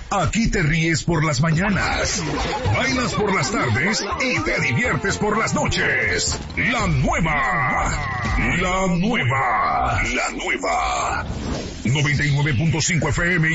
Aquí te ríes por las mañanas, bailas por las tardes y te diviertes por las noches. La nueva 99.5 FM